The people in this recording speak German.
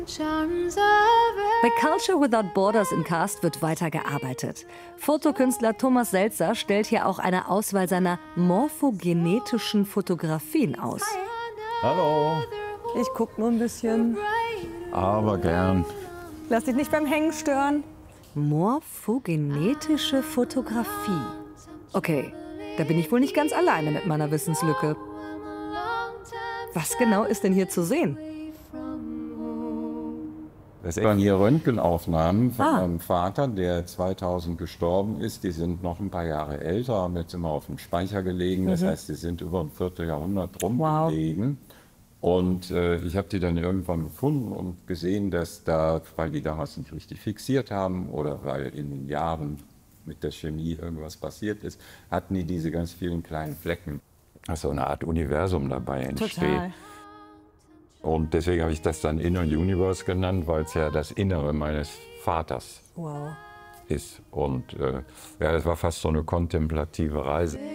Bei Culture Without Borders in Cast wird weiter gearbeitet. Fotokünstler Thomas Seltzer stellt hier auch eine Auswahl seiner morphogenetischen Fotografien aus. Hallo. Ich guck nur ein bisschen. Aber gern. Lass dich nicht beim Hängen stören. Morphogenetische Fotografie. Okay, da bin ich wohl nicht ganz alleine mit meiner Wissenslücke. Was genau ist denn hier zu sehen? Das waren hier Röntgenaufnahmen von meinem Vater, der 2000 gestorben ist. Die sind noch ein paar Jahre älter, haben jetzt immer auf dem Speicher gelegen. Das heißt, die sind über ein Vierteljahrhundert rumgelegen. Und ich habe die dann irgendwann gefunden und gesehen, dass da, weil die damals nicht richtig fixiert haben oder weil in den Jahren mit der Chemie irgendwas passiert ist, hatten die diese ganz vielen kleinen Flecken. Also eine Art Universum dabei entsteht. Total. Und deswegen habe ich das dann Inner Universe genannt, weil es ja das Innere meines Vaters ist. Und ja, das war fast so eine kontemplative Reise.